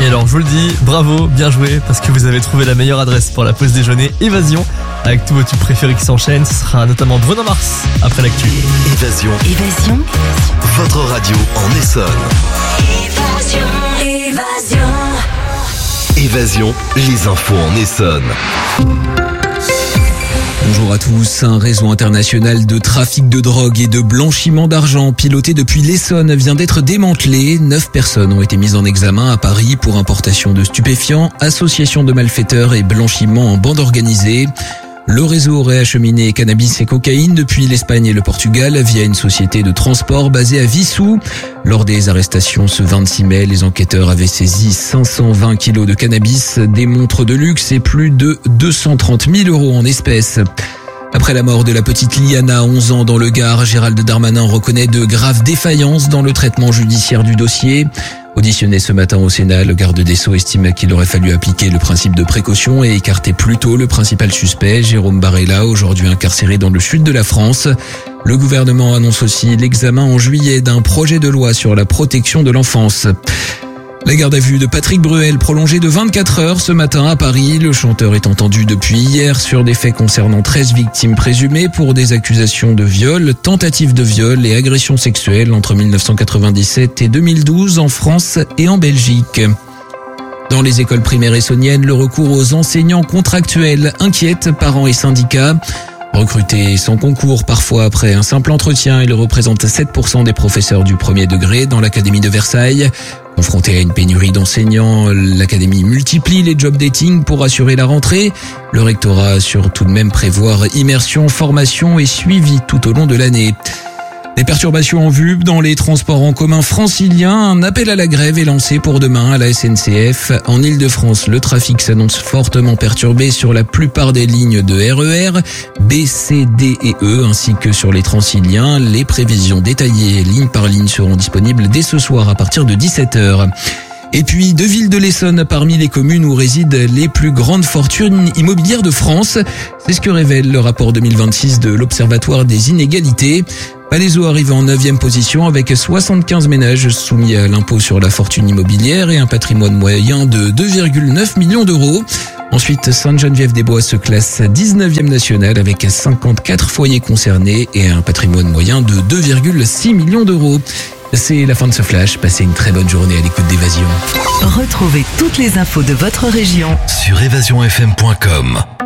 alors je vous le dis, bravo, bien joué, parce que vous avez trouvé la meilleure adresse pour la pause déjeuner Évasion. Avec tous vos tubes préférés qui s'enchaînent, ce sera notamment Bruno Mars après l'actu. Évasion. Votre radio en Essonne. Évasion, les infos en Essonne. Bonjour à tous. Un réseau international de trafic de drogue et de blanchiment d'argent piloté depuis l'Essonne vient d'être démantelé. 9 personnes ont été mises en examen à Paris pour importation de stupéfiants, association de malfaiteurs et blanchiment en bande organisée. Le réseau aurait acheminé cannabis et cocaïne depuis l'Espagne et le Portugal via une société de transport basée à Vissou. Lors des arrestations ce 26 mai, les enquêteurs avaient saisi 520 kilos de cannabis, des montres de luxe et plus de 230 000 euros en espèces. Après la mort de la petite Liana, 11 ans dans le Gard, Gérald Darmanin reconnaît de graves défaillances dans le traitement judiciaire du dossier. Auditionné ce matin au Sénat, le garde des Sceaux estime qu'il aurait fallu appliquer le principe de précaution et écarter plus tôt le principal suspect, Jérôme Barella, aujourd'hui incarcéré dans le sud de la France. Le gouvernement annonce aussi l'examen en juillet d'un projet de loi sur la protection de l'enfance. La garde à vue de Patrick Bruel prolongée de 24 heures ce matin à Paris. Le chanteur est entendu depuis hier sur des faits concernant 13 victimes présumées pour des accusations de viol, tentatives de viol et agressions sexuelles entre 1997 et 2012 en France et en Belgique. Dans les écoles primaires essonniennes, le recours aux enseignants contractuels inquiète parents et syndicats. Recrutés sans concours, parfois après un simple entretien, il représente 7% des professeurs du premier degré dans l'Académie de Versailles. Confronté à une pénurie d'enseignants, l'Académie multiplie les job dating pour assurer la rentrée. Le rectorat assure tout de même prévoir immersion, formation et suivi tout au long de l'année. Des perturbations en vue dans les transports en commun franciliens. Un appel à la grève est lancé pour demain à la SNCF. En Ile-de-France, le trafic s'annonce fortement perturbé sur la plupart des lignes de RER, B, C, D et E, ainsi que sur les Transiliens. Les prévisions détaillées ligne par ligne seront disponibles dès ce soir à partir de 17h. Et puis, 2 villes de l'Essonne parmi les communes où résident les plus grandes fortunes immobilières de France. C'est ce que révèle le rapport 2026 de l'Observatoire des inégalités. Palaiseau arrive en 9e position avec 75 ménages soumis à l'impôt sur la fortune immobilière et un patrimoine moyen de 2,9 millions d'euros. Ensuite, Sainte-Geneviève-des-Bois se classe 19e nationale avec 54 foyers concernés et un patrimoine moyen de 2,6 millions d'euros. C'est la fin de ce flash. Passez une très bonne journée à l'écoute d'Évasion. Retrouvez toutes les infos de votre région sur évasionfm.com.